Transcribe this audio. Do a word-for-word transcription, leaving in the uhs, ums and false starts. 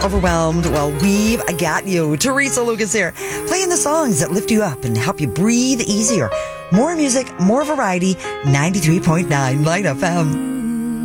overwhelmed? Well, we've got you. Teresa Lucas here, playing the songs that lift you up and help you breathe easier. More music, more variety, ninety-three point nine Light F M.